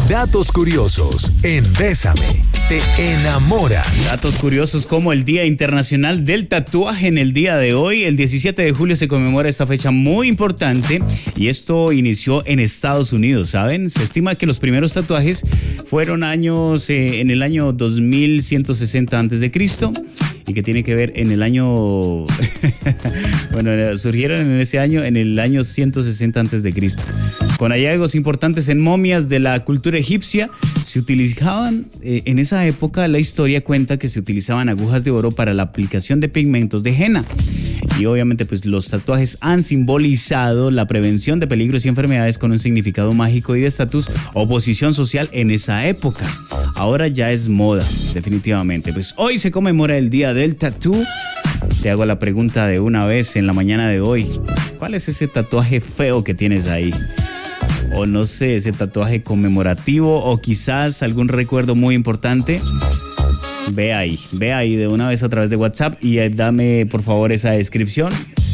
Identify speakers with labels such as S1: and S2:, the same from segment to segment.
S1: Datos curiosos en Bésame. Te enamoran.
S2: Datos curiosos como el Día Internacional del Tatuaje en el día de hoy. El 17 de julio se conmemora esta fecha muy importante y esto inició en Estados Unidos, ¿saben? Se estima que los primeros tatuajes fueron en el año 2160 a.C. y que tiene que ver en el año... bueno, surgieron en ese año, en el año 160 a.C. Con hallazgos importantes en momias de la cultura egipcia, se utilizaban, en esa época la historia cuenta que se utilizaban agujas de oro para la aplicación de pigmentos de henna. Y obviamente pues los tatuajes han simbolizado la prevención de peligros y enfermedades con un significado mágico y de estatus o posición social en esa época. Ahora ya es moda, definitivamente. Pues hoy se conmemora el Día del Tatú. Te hago la pregunta de una vez en la mañana de hoy. ¿Cuál es ese tatuaje feo que tienes ahí? O no sé, ese tatuaje conmemorativo o quizás algún recuerdo muy importante. Ve ahí de una vez a través de WhatsApp y dame por favor esa descripción.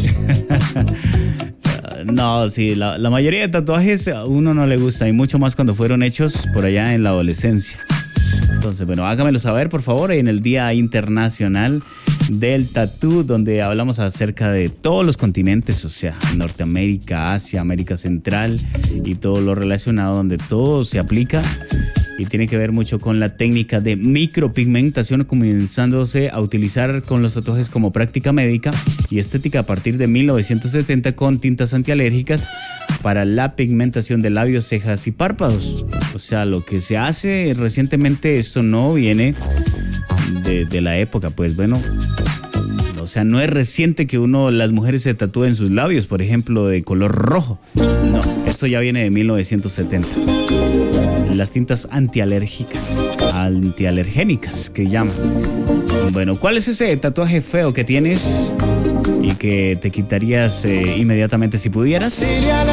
S2: No, sí, la mayoría de tatuajes a uno no le gusta y mucho más cuando fueron hechos por allá en la adolescencia. Entonces, bueno, hágamelo saber por favor en el Día Internacional del Tatú, donde hablamos acerca de todos los continentes, o sea, Norteamérica, Asia, América Central y todo lo relacionado, donde todo se aplica y tiene que ver mucho con la técnica de micropigmentación, comenzándose a utilizar con los tatuajes como práctica médica y estética a partir de 1970 con tintas antialérgicas para la pigmentación de labios, cejas y párpados. O sea, lo que se hace recientemente, esto no viene de la época, pues bueno, o sea, no es reciente que las mujeres se tatúen sus labios, por ejemplo, de color rojo. No, esto ya viene de 1970. Las tintas antialergénicas que llaman. Bueno, ¿cuál es ese tatuaje feo que tienes y que te quitarías inmediatamente si pudieras?